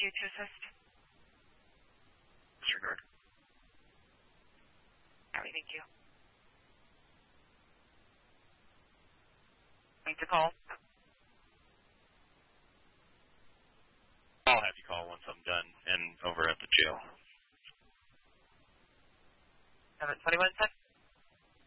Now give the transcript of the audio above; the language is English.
you to assist? Disregard. All right, thank you. Wait to call. I'll have you call once I'm done and over at the jail. 7:21 seconds.